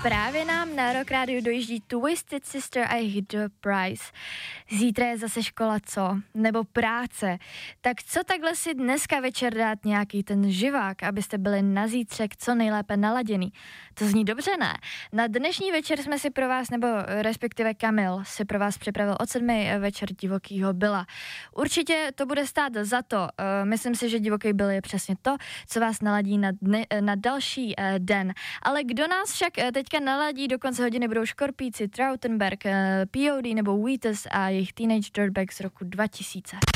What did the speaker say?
Právě nám na Rock Radio dojíždí Twisted Sister a jejich The Price. Zítra je zase škola, co? Nebo práce. Tak co takhle si dneska večer dát nějaký ten živák, abyste byli na zítřek co nejlépe naladěný? To zní dobře, ne? Na dnešní večer jsme si pro vás, nebo respektive Kamil si pro vás připravil od 7 večer Divokýho Billa. Určitě to bude stát za to. Myslím si, že Divoký Bill je přesně to, co vás naladí na další den. Ale kdo nás však teďka naladí do konce hodiny, budou Škorpíci, Trautenberg, POD nebo Wheatus a jejich Teenage Dirtbag z roku 2000.